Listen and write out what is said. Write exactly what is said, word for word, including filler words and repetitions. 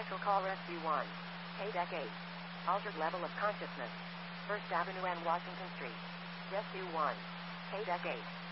Special call Rescue one. K-Deck eight. Altered level of consciousness. First Avenue and Washington Street. Rescue one. K-Deck eight.